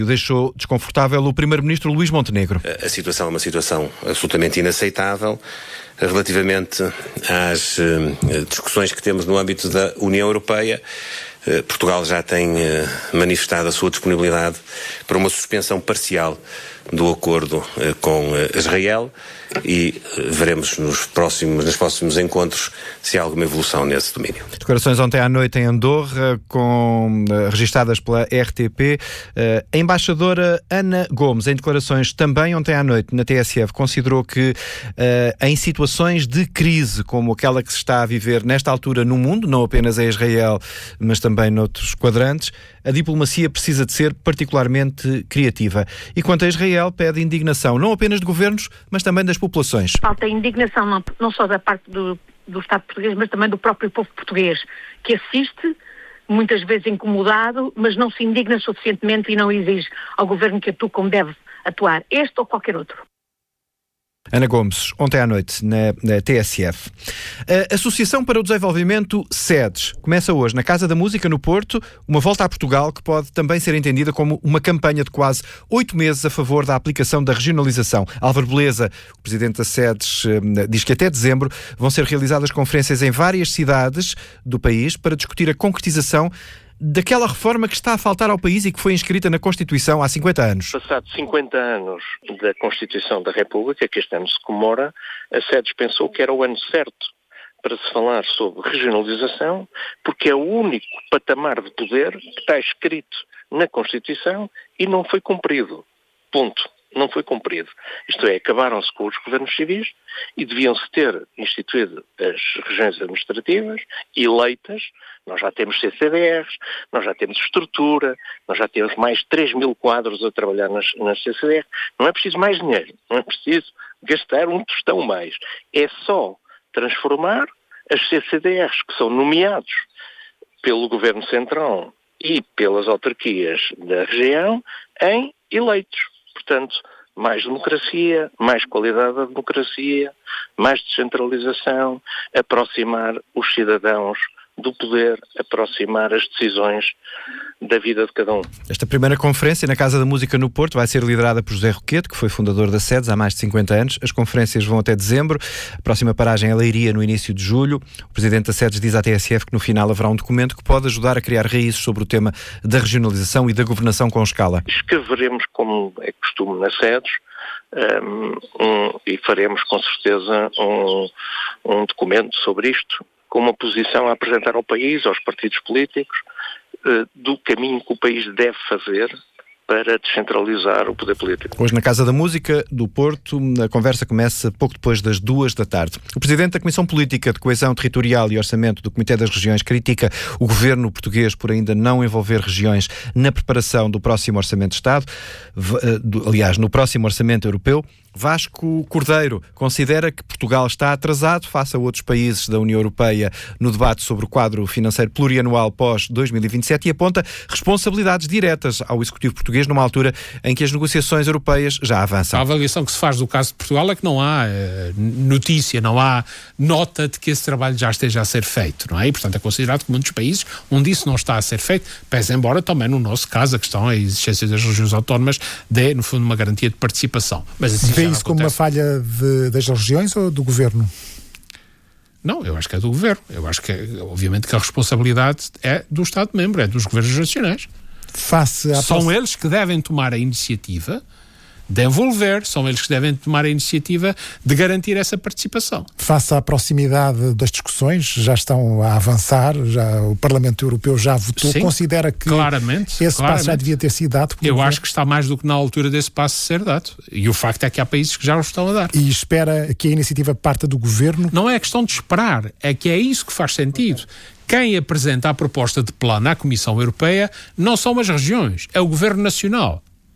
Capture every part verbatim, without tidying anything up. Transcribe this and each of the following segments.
Deixou desconfortável o primeiro-ministro Luís Montenegro. A situação é uma situação absolutamente inaceitável relativamente às uh, discussões que temos no âmbito da União Europeia. Uh, Portugal já tem uh, manifestado a sua disponibilidade para uma suspensão parcial do acordo uh, com uh, Israel e uh, veremos nos próximos, nos próximos encontros se há alguma evolução nesse domínio. Declarações ontem à noite em Andorra, com, uh, registadas pela R T P. Uh, a embaixadora Ana Gomes, em declarações também ontem à noite na T S F, considerou que uh, em situações de crise como aquela que se está a viver nesta altura no mundo, não apenas em Israel, mas também noutros quadrantes, a diplomacia precisa de ser particularmente criativa. E quanto a Israel, pede indignação, não apenas de governos, mas também das populações. Falta indignação não, não só da parte do, do Estado português, mas também do próprio povo português, que assiste, muitas vezes incomodado, mas não se indigna suficientemente e não exige ao governo que atue como deve atuar, este ou qualquer outro. Ana Gomes, ontem à noite, na, na T S F. A Associação para o Desenvolvimento SEDES começa hoje na Casa da Música, no Porto, uma volta a Portugal que pode também ser entendida como uma campanha de quase oito meses a favor da aplicação da regionalização. Álvaro Beleza, o presidente da SEDES, diz que até dezembro vão ser realizadas conferências em várias cidades do país para discutir a concretização daquela reforma que está a faltar ao país e que foi inscrita na Constituição há cinquenta anos. Passados cinquenta anos da Constituição da República, que este ano se comemora, a SEDES pensou que era o ano certo para se falar sobre regionalização, porque é o único patamar de poder que está escrito na Constituição e não foi cumprido. Ponto. Não foi cumprido. Isto é, acabaram-se com os governos civis e deviam-se ter instituído as regiões administrativas eleitas. Nós já temos C C D Rs, nós já temos estrutura, nós já temos mais de três mil quadros a trabalhar nas, nas C C D Rs. Não é preciso mais dinheiro, não é preciso gastar um tostão mais. É só transformar as C C D Rs que são nomeados pelo Governo Central e pelas autarquias da região em eleitos. Portanto, mais democracia, mais qualidade da democracia, mais descentralização, aproximar os cidadãos do poder, aproximar as decisões da vida de cada um. Esta primeira conferência na Casa da Música no Porto vai ser liderada por José Roquete, que foi fundador da SEDES há mais de cinquenta anos. As conferências vão até dezembro. A próxima paragem é Leiria, no início de julho. O presidente da SEDES diz à T S F que no final haverá um documento que pode ajudar a criar raízes sobre o tema da regionalização e da governação com escala. Escreveremos, como é costume na SEDES, um, um, e faremos com certeza um, um documento sobre isto, com uma posição a apresentar ao país, aos partidos políticos, do caminho que o país deve fazer para descentralizar o poder político. Hoje na Casa da Música do Porto, a conversa começa pouco depois das duas da tarde. O Presidente da Comissão Política de Coesão Territorial e Orçamento do Comitê das Regiões critica o governo português por ainda não envolver regiões na preparação do próximo Orçamento de Estado, aliás, no próximo Orçamento Europeu. Vasco Cordeiro considera que Portugal está atrasado face a outros países da União Europeia no debate sobre o quadro financeiro plurianual pós dois mil e vinte e sete e aponta responsabilidades diretas ao Executivo português numa altura em que as negociações europeias já avançam. A avaliação que se faz do caso de Portugal é que não há eh, notícia, não há nota de que esse trabalho já esteja a ser feito, não é? E, portanto, é considerado que muitos países onde isso não está a ser feito, pese embora também no nosso caso a questão, a existência das regiões autónomas dê, no fundo, uma garantia de participação. Mas assim, vê isso como uma falha de, das regiões ou do governo? Não, eu acho que é do governo. Eu acho que, obviamente, que a responsabilidade é do Estado-membro, é dos governos nacionais. Face à São poss... eles que devem tomar a iniciativa de envolver, são eles que devem tomar a iniciativa de garantir essa participação. Face à proximidade das discussões, já estão a avançar, já, o Parlamento Europeu já votou, Sim, considera que claramente, esse claramente. passo já devia ter sido dado? Eu governo. acho que está mais do que na altura desse passo ser dado. E o facto é que há países que já o estão a dar. E espera que a iniciativa parta do governo? Não é questão de esperar, é que é isso que faz sentido. Quem apresenta a proposta de plano à Comissão Europeia não são as regiões, é o Governo Nacional.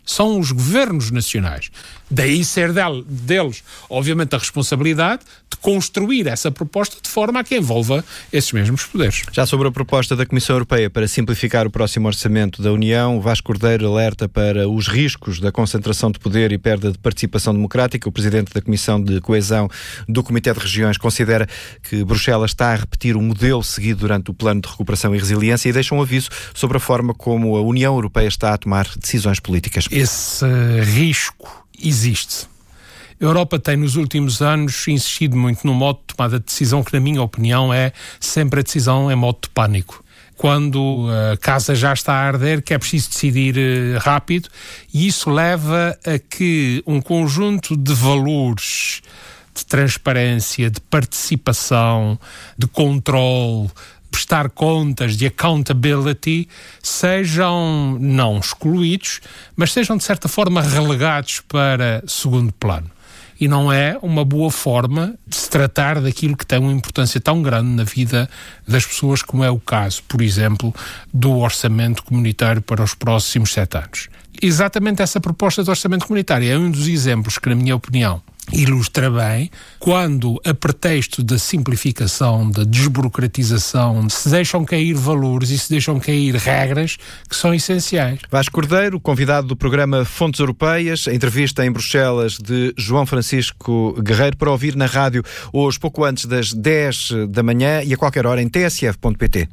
São os governos nacionais. Daí ser del, deles, obviamente, a responsabilidade de construir essa proposta de forma a que envolva esses mesmos poderes. Já sobre a proposta da Comissão Europeia para simplificar o próximo orçamento da União, Vasco Cordeiro alerta para os riscos da concentração de poder e perda de participação democrática. O Presidente da Comissão de Coesão do Comitê de Regiões considera que Bruxelas está a repetir o modelo seguido durante o Plano de Recuperação e Resiliência e deixa um aviso sobre a forma como a União Europeia está a tomar decisões políticas. Esse risco existe. A Europa tem nos últimos anos insistido muito no modo de tomada de decisão que, na minha opinião, é sempre a decisão em modo de pânico. Quando a casa já está a arder, que é preciso decidir uh, rápido, e isso leva a que um conjunto de valores de transparência, de participação, de controle, prestar contas, de accountability, sejam não excluídos, mas sejam de certa forma relegados para segundo plano. E não é uma boa forma de se tratar daquilo que tem uma importância tão grande na vida das pessoas, como é o caso, por exemplo, do orçamento comunitário para os próximos sete anos. Exatamente essa proposta de orçamento comunitário é um dos exemplos que, na minha opinião, ilustra bem quando, a pretexto da simplificação, da desburocratização, se deixam cair valores e se deixam cair regras que são essenciais. Vasco Cordeiro, convidado do programa Fontes Europeias, a entrevista em Bruxelas de João Francisco Guerreiro, para ouvir na rádio hoje, pouco antes das dez da manhã e a qualquer hora em t s f ponto p t.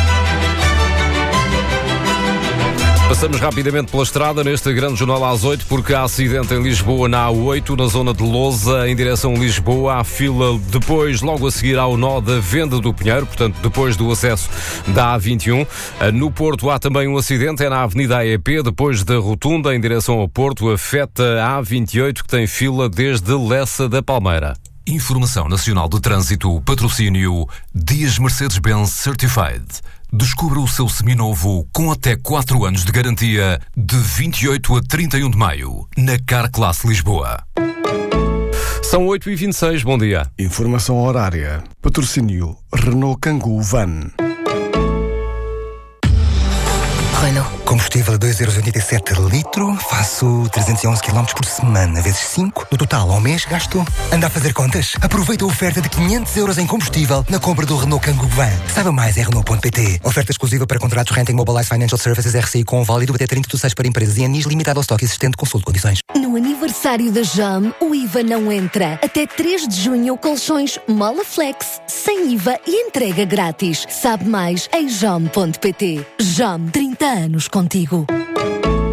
Passamos rapidamente pela estrada neste grande jornal às oito, porque há acidente em Lisboa na A oito, na zona de Lousa, em direção a Lisboa. Há fila depois, logo a seguir ao nó da Venda do Pinheiro, portanto depois do acesso da A vinte e um. No Porto há também um acidente, é na Avenida A E P, depois da rotunda em direção ao Porto, afeta a A vinte e oito, que tem fila desde Lessa da Palmeira. Informação Nacional de Trânsito, patrocínio Dias Mercedes-Benz Certified. Descubra o seu seminovo com até quatro anos de garantia de vinte e oito a trinta e um de maio na Carclass Lisboa. São oito e vinte e seis, bom dia. Informação horária. Patrocínio Renault Kangoo Van. Renault. Combustível a dois euros e oitenta e sete litro. Faço trezentos e onze quilómetros por semana, vezes cinco. No total, ao mês, gasto. Anda a fazer contas? Aproveita a oferta de quinhentos euros em combustível na compra do Renault Kangoo Van. Saiba mais em Renault ponto p t. Oferta exclusiva para contratos Renting Mobilize Financial Services R C I com válido até trinta de seis para empresas e anis limitado ao estoque existente. Consulte condições. No aniversário da Jam, o I V A não entra. Até três de junho, colchões Molaflex, sem I V A e entrega grátis. Sabe mais em jam ponto p t. Jam, trinta anos contigo.